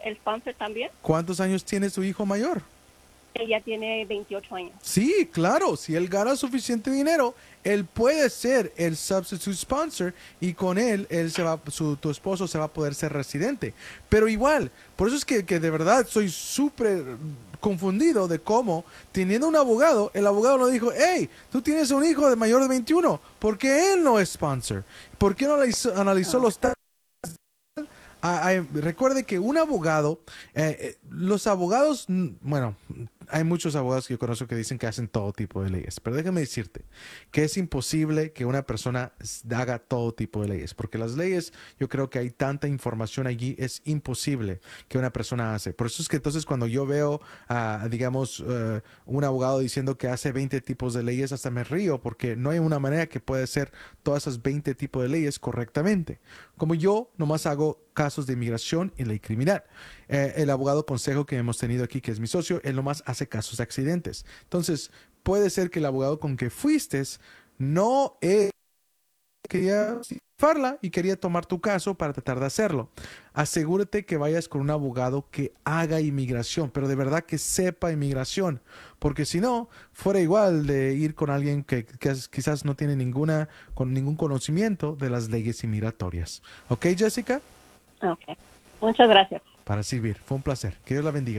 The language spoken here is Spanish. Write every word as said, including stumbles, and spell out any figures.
el sponsor también. ¿Cuántos años tiene su hijo mayor? Ella tiene veintiocho años. Sí, claro, si él gana suficiente dinero, él puede ser el substitute sponsor y con él, él se va, su, tu esposo se va a poder ser residente. Pero igual, por eso es que, que de verdad soy súper confundido de cómo, teniendo un abogado, el abogado lo dijo, hey, tú tienes un hijo de mayor de veintiuno, ¿por qué él no es sponsor? ¿Por qué no analizó, analizó Ah, los taxes? Ah, hay- recuerde que un abogado, eh, eh, los abogados, mm, bueno, hay muchos abogados que yo conozco que dicen que hacen todo tipo de leyes, pero déjame decirte que es imposible que una persona s- haga todo tipo de leyes, porque las leyes, yo creo que hay tanta información allí, es imposible que una persona hace. Por eso es que entonces cuando yo veo, a, digamos, eh, un abogado diciendo que hace veinte tipos de leyes, hasta me río, porque no hay una manera que pueda hacer todas esas veinte tipos de leyes correctamente. Como yo nomás hago casos de inmigración y ley criminal. Eh, el abogado consejo que hemos tenido aquí, que es mi socio, él nomás hace casos de accidentes. Entonces, puede ser que el abogado con que fuiste no es quería farla y quería tomar tu caso para tratar de hacerlo. Asegúrate que vayas con un abogado que haga inmigración, pero de verdad que sepa inmigración, porque si no, fuera igual de ir con alguien que, que es- quizás no tiene ninguna, con ningún conocimiento de las leyes inmigratorias. ¿Ok, Jessica? ok. Muchas gracias. Para servir. Fue un placer. Que Dios la bendiga.